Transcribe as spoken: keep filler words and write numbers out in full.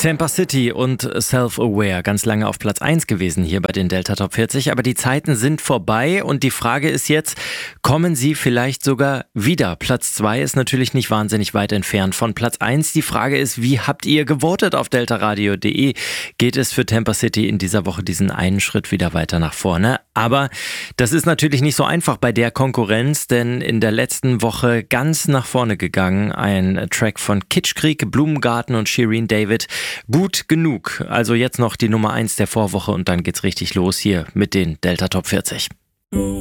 Tampa City und Self-Aware, ganz lange auf Platz eins gewesen hier bei den Delta Top vierzig, aber die Zeiten sind vorbei und die Frage ist jetzt, kommen sie vielleicht sogar wieder? Platz zwei ist natürlich nicht wahnsinnig weit entfernt von Platz eins. Die Frage ist, wie habt ihr gewotet auf deltaradio punkt de? Geht es für Tampa City in dieser Woche diesen einen Schritt wieder weiter nach vorne? Aber das ist natürlich nicht so einfach bei der Konkurrenz, denn in der letzten Woche ganz nach vorne gegangen, ein Track von Kitschkrieg, Blumengarten und Shirin David. Gut genug. Also jetzt noch die Nummer eins der Vorwoche und dann geht's richtig los hier mit den Delta Top vierzig.